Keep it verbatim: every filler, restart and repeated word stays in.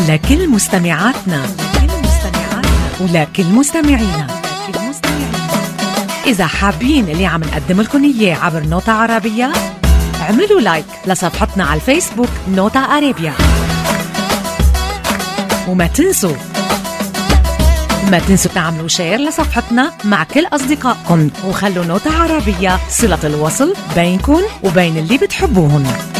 ولكل مستمعاتنا ولكل مستمعينا، إذا حابين اللي عم نقدم لكم إياه عبر نوتة عربية، اعملوا لايك لصفحتنا على الفيسبوك نوتة عربية. وما تنسوا ما تنسوا تعملوا شير لصفحتنا مع كل أصدقائكم، وخلوا نوتة عربية صلة الوصل بينكم وبين اللي بتحبوهن.